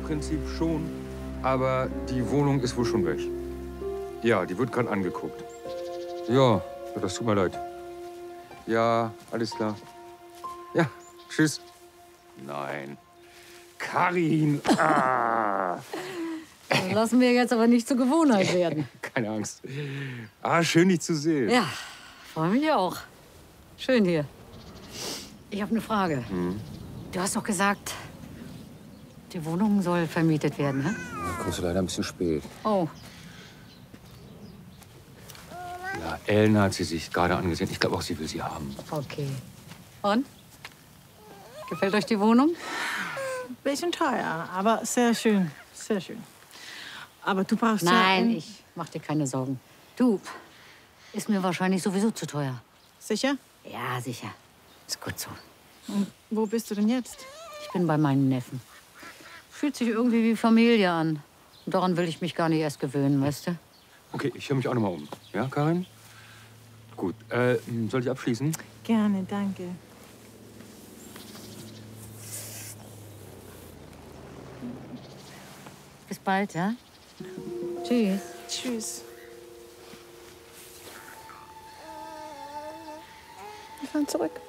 Prinzip schon, aber die Wohnung ist wohl schon weg. Ja, die wird gerade angeguckt. Ja, das tut mir leid. Ja, alles klar. Ja, tschüss. Nein. Karin! Ah. Das lassen wir jetzt aber nicht zur Gewohnheit werden. Keine Angst. Ah, schön, dich zu sehen. Ja, freue mich auch. Schön hier. Ich habe eine Frage. Du hast doch gesagt, die Wohnung soll vermietet werden, ne? Da kommst du leider ein bisschen spät. Oh, Ja, Ellen hat sie sich gerade angesehen. Ich glaube auch, sie will sie haben. okay. Und? Gefällt euch die Wohnung? Bisschen teuer, aber sehr schön. Sehr schön. Aber du brauchst Nein, ja... ich mach dir keine Sorgen. Du, ist mir wahrscheinlich sowieso zu teuer. Sicher? Ja, sicher. Ist gut so. Und wo bist du denn jetzt? Ich bin bei meinen Neffen. Fühlt sich irgendwie wie Familie an. Und daran will ich mich gar nicht erst gewöhnen, weißt du? Okay, ich höre mich auch noch mal um. Ja, Karin? Gut. Soll ich abschließen? Gerne, danke. Bis bald, ja? Tschüss. Tschüss. Wir fahren zurück.